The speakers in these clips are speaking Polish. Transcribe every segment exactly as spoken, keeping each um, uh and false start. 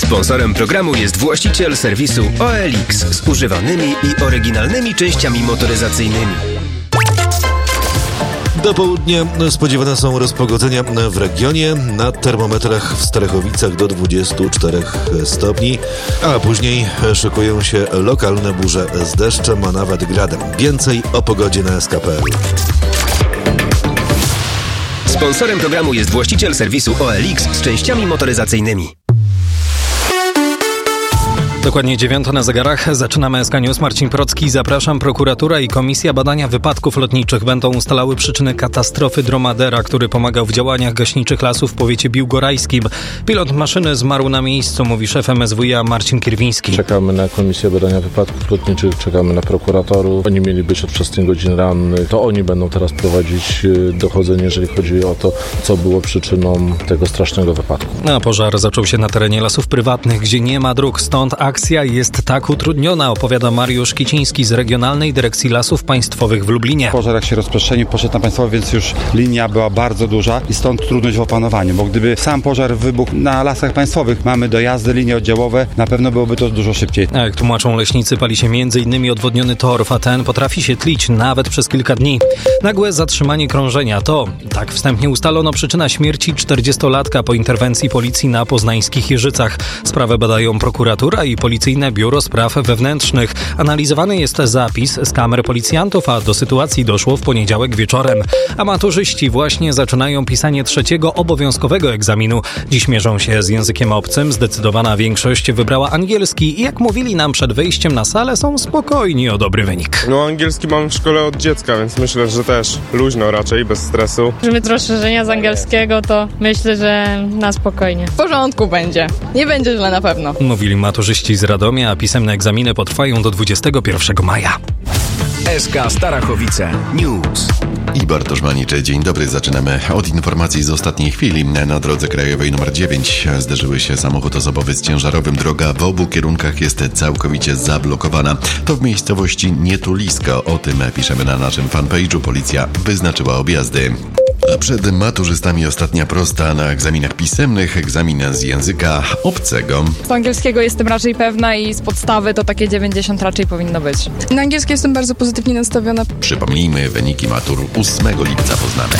Sponsorem programu jest właściciel serwisu O L X z używanymi i oryginalnymi częściami motoryzacyjnymi. Do południa spodziewane są rozpogodzenia w regionie, na termometrach w Starachowicach do dwudziestu czterech stopni, a później szykują się lokalne burze z deszczem, a nawet gradem. Więcej o pogodzie na S K kropka P L. Sponsorem programu jest właściciel serwisu O L X z częściami motoryzacyjnymi. Dokładnie dziewiąta na zegarach. Zaczynamy S K News. Marcin Procki. Zapraszam. Prokuratura i Komisja Badania Wypadków Lotniczych będą ustalały przyczyny katastrofy dromadera, który pomagał w działaniach gaśniczych lasów w powiecie biłgorajskim. Pilot maszyny zmarł na miejscu, mówi szef M S W iA Marcin Kierwiński. Czekamy na Komisję Badania Wypadków Lotniczych, czekamy na prokuratorów. Oni mieli być od wczesnych godzin rannych. To oni będą teraz prowadzić dochodzenie, jeżeli chodzi o to, co było przyczyną tego strasznego wypadku. A pożar zaczął się na terenie lasów prywatnych, gdzie nie ma dróg, stąd akcja jest tak utrudniona, opowiada Mariusz Kiciński z Regionalnej Dyrekcji Lasów Państwowych w Lublinie. Pożar jak się rozprzestrzenił, poszedł na państwowe, więc już linia była bardzo duża i stąd trudność w opanowaniu, bo gdyby sam pożar wybuchł na lasach państwowych, mamy dojazdy, linie oddziałowe, na pewno byłoby to dużo szybciej. A jak tłumaczą leśnicy, pali się między innymi odwodniony torf, a ten potrafi się tlić nawet przez kilka dni. Nagłe zatrzymanie krążenia to, tak wstępnie ustalono, przyczyna śmierci czterdziestolatka po interwencji policji na poznańskich Jeżycach. Sprawę badają prokuratura i Policyjne Biuro Spraw Wewnętrznych. Analizowany jest zapis z kamer policjantów, a do sytuacji doszło w poniedziałek wieczorem. A maturzyści właśnie zaczynają pisanie trzeciego obowiązkowego egzaminu. Dziś mierzą się z językiem obcym. Zdecydowana większość wybrała angielski i jak mówili nam przed wejściem na salę, są spokojni o dobry wynik. No angielski mam w szkole od dziecka, więc myślę, że też luźno raczej, bez stresu. Metr rozszerzenia z angielskiego, to myślę, że na spokojnie. W porządku będzie. Nie będzie źle na pewno. Mówili maturzyści z Radomia, a pisemne egzaminy potrwają do dwudziestego pierwszego maja. S K Starachowice News. I Bartosz Manicze, dzień dobry. Zaczynamy od informacji z ostatniej chwili. Na drodze krajowej nr dziewięć zderzyły się samochód osobowy z ciężarowym. Droga w obu kierunkach jest całkowicie zablokowana. To w miejscowości Nietulisko. O tym piszemy na naszym fanpage'u. Policja wyznaczyła objazdy. A przed maturzystami ostatnia prosta na egzaminach pisemnych, egzamin z języka obcego. Z angielskiego jestem raczej pewna i z podstawy to takie dziewięćdziesiąt raczej powinno być. Na angielski jestem bardzo pozytywnie nastawiona. Przypomnijmy, wyniki matur ósmego lipca poznamy.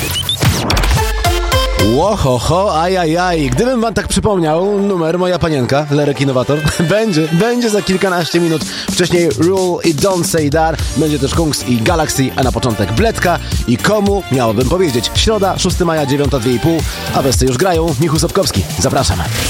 Łohoho, ajajaj. Gdybym wam tak przypomniał numer Moja Panienka, Lerek Innowator, będzie, będzie za kilkanaście minut. Wcześniej Rule i Don't Say That, będzie też Kungs i Galaxy, a na początek Bledka i komu miałbym powiedzieć. Środa, szóstego maja, dziewiąta dwie i pół, a wersy już grają. Michał Sobkowski, zapraszam.